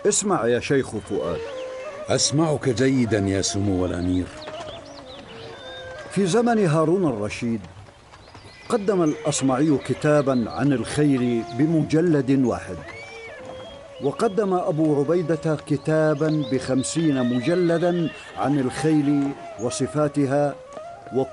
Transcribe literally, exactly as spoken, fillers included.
اسمع يا شيخ فؤاد. أسمعك جيدا يا سمو الأمير. في زمن هارون الرشيد قدم الأصمعي كتابا عن الخيل بمجلد واحد، وقدم أبو عبيدة كتابا بخمسين مجلدا عن الخيل وصفاتها